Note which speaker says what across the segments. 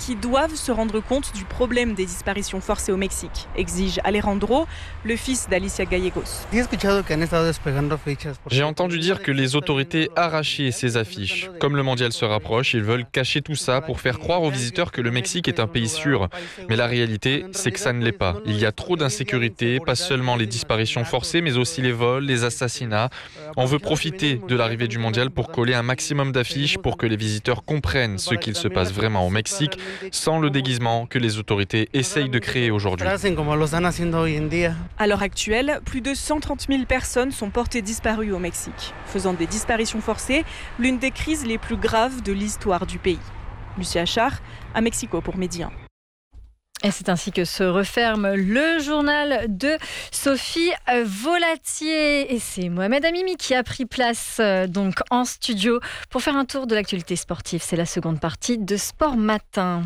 Speaker 1: qui doivent se rendre compte du problème des disparitions forcées au Mexique, exige Alejandro, le fils d'Alicia Gallegos.
Speaker 2: J'ai entendu dire que les autorités arrachaient ces affiches. Comme le mondial se rapproche, ils veulent cacher tout ça pour faire croire aux visiteurs que le Mexique est un pays sûr. Mais la réalité, c'est que ça ne l'est pas. Il y a trop d'insécurité, pas seulement les disparitions forcées, mais aussi les vols, les assassinats. On veut profiter de l'arrivée du mondial pour coller un maximum d'affiches pour que les visiteurs comprennent ce qu'il se passe vraiment au Mexique, sans le déguisement que les autorités essayent de créer aujourd'hui.
Speaker 1: À l'heure actuelle, plus de 130 000 personnes sont portées disparues au Mexique, faisant des disparitions forcées l'une des crises les plus graves de l'histoire du pays. Lucia Achard, à Mexico pour Midi 1.
Speaker 3: Et c'est ainsi que se referme le journal de Sophie Volatier. Et c'est Mohamed Amimi qui a pris place donc en studio pour faire un tour de l'actualité sportive. C'est la seconde partie de Sport Matin.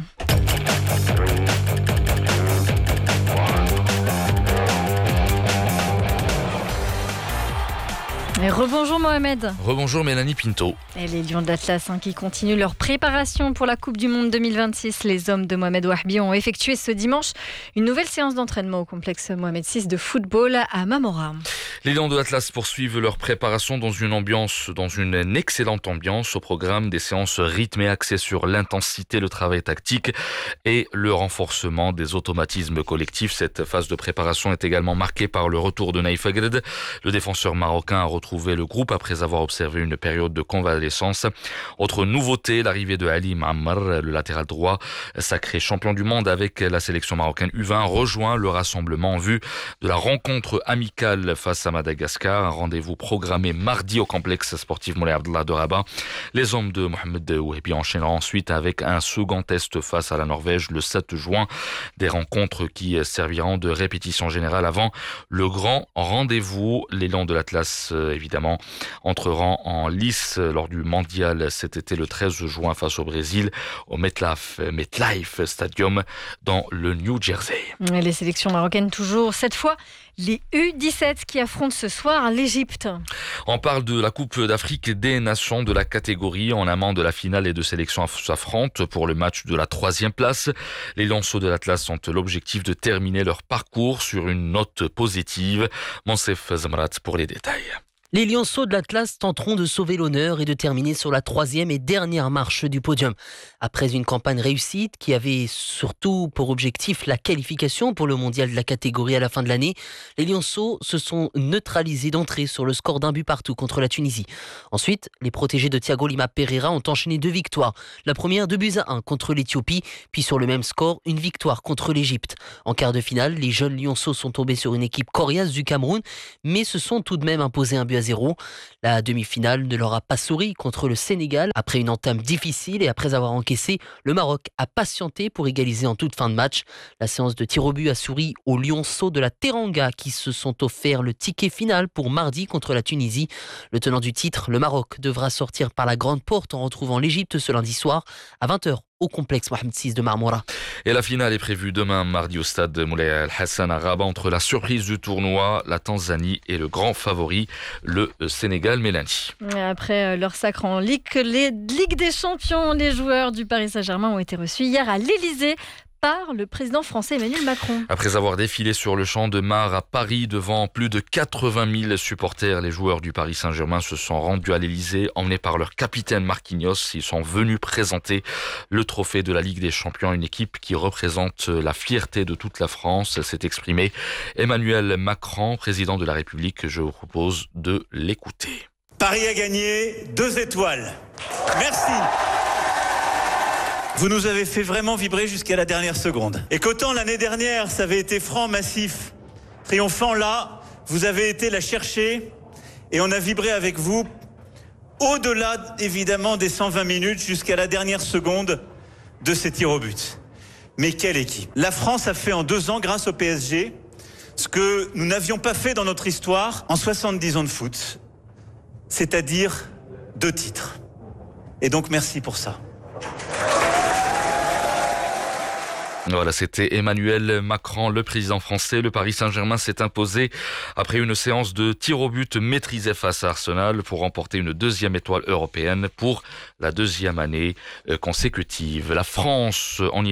Speaker 3: Et rebonjour Mohamed.
Speaker 4: Rebonjour Mélanie Pinto.
Speaker 3: Et les Lions de l'Atlas qui continuent leur préparation pour la Coupe du Monde 2026. Les hommes de Mohamed Wahbi ont effectué ce dimanche une nouvelle séance d'entraînement au complexe Mohamed VI de football à Mamora.
Speaker 4: Les Lions de l'Atlas poursuivent leur préparation dans une excellente ambiance. Au programme des séances rythmées axées sur l'intensité, le travail tactique et le renforcement des automatismes collectifs. Cette phase de préparation est également marquée par le retour de Naïf Agred. Le défenseur marocain a retrouvé le groupe après avoir observé une période de convalescence. Autre nouveauté, l'arrivée de Ali Ma'ammar, le latéral droit, sacré champion du monde avec la sélection marocaine U20, rejoint le rassemblement en vue de la rencontre amicale face à Madagascar. Un rendez-vous programmé mardi au complexe sportif Moulay Abdallah de Rabat. Les hommes de Mohamed Wahbi enchaîneront ensuite avec un second test face à la Norvège le 7 juin. Des rencontres qui serviront de répétition générale avant le grand rendez-vous. Les Lions de l'Atlas évidemment, entreront en lice lors du mondial cet été le 13 juin face au Brésil au MetLife Stadium dans le New Jersey.
Speaker 3: Et les sélections marocaines toujours, cette fois les U17 qui affrontent ce soir l'Égypte.
Speaker 4: On parle de la Coupe d'Afrique des Nations de la catégorie. En amont de la finale, les deux sélections s'affrontent pour le match de la 3e place. Les Lionceaux de l'Atlas ont l'objectif de terminer leur parcours sur une note positive. Monsef Zamrat pour les détails.
Speaker 5: Les Lionceaux de l'Atlas tenteront de sauver l'honneur et de terminer sur la 3e et dernière marche du podium. Après une campagne réussite qui avait surtout pour objectif la qualification pour le mondial de la catégorie à la fin de l'année, les Lionceaux se sont neutralisés d'entrée sur le score d'un but partout contre la Tunisie. Ensuite, les protégés de Thiago Lima Pereira ont enchaîné 2 victoires. La première 2-1 contre l'Éthiopie, puis sur le même score, une victoire contre l'Égypte. En quart de finale, les jeunes Lionceaux sont tombés sur une équipe coriace du Cameroun, mais se sont tout de même imposés un but à 0. La demi-finale ne leur a pas souri contre le Sénégal. Après une entame difficile et après avoir encaissé, le Maroc a patienté pour égaliser en toute fin de match. La séance de tir au but a souri aux Lionceaux de la Teranga qui se sont offerts le ticket final pour mardi contre la Tunisie. Le tenant du titre, le Maroc, devra sortir par la grande porte en retrouvant l'Égypte ce lundi soir à 20h. Au complexe Mohamed VI de Marmora.
Speaker 4: Et la finale est prévue demain mardi au stade Moulay Al-Hassan à Rabat entre la surprise du tournoi, la Tanzanie et le grand favori, le Sénégal. Mélanie.
Speaker 3: Après leur sacre en Ligue des Champions, les joueurs du Paris Saint-Germain ont été reçus hier à l'Elysée par le président français Emmanuel Macron.
Speaker 4: Après avoir défilé sur le champ de Mars à Paris devant plus de 80 000 supporters, les joueurs du Paris Saint-Germain se sont rendus à l'Elysée, emmenés par leur capitaine Marquinhos. Ils sont venus présenter le trophée de la Ligue des Champions, une équipe qui représente la fierté de toute la France. S'est exprimé Emmanuel Macron, président de la République. Je vous propose de l'écouter.
Speaker 6: Paris a gagné 2 étoiles. Merci. Vous nous avez fait vraiment vibrer jusqu'à la dernière seconde. Et qu'autant l'année dernière, ça avait été franc, massif, triomphant, là, vous avez été la chercher et on a vibré avec vous au-delà, évidemment, des 120 minutes jusqu'à la dernière seconde de ces tirs au but. Mais quelle équipe! La France a fait en 2 ans, grâce au PSG, ce que nous n'avions pas fait dans notre histoire en 70 ans de foot, c'est-à-dire 2 titres. Et donc, merci pour ça.
Speaker 4: Voilà, c'était Emmanuel Macron, le président français. Le Paris Saint-Germain s'est imposé après une séance de tir au but maîtrisée face à Arsenal pour remporter une 2e étoile européenne pour la 2e année consécutive. La France, en